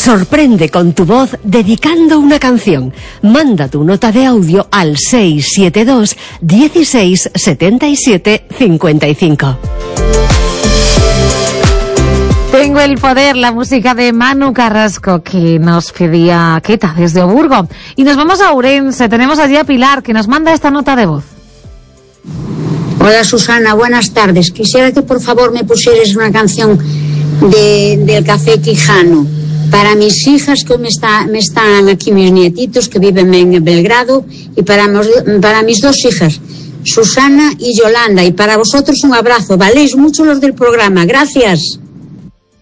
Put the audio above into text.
Sorprende con tu voz dedicando una canción. Manda tu nota de audio al 672 16 77 55. Tengo el poder, la música de Manu Carrasco, que nos pedía Queta desde Oburgo. Y nos vamos a Ourense, tenemos allí a Pilar, que nos manda esta nota de voz. Hola Susana, buenas tardes. Quisiera que por favor me pusieras una canción del Café Quijano para mis hijas, que me están aquí mis nietitos que viven en Belgrado, y para mis dos hijas, Susana y Yolanda. Y para vosotros un abrazo. Valéis mucho los del programa. Gracias.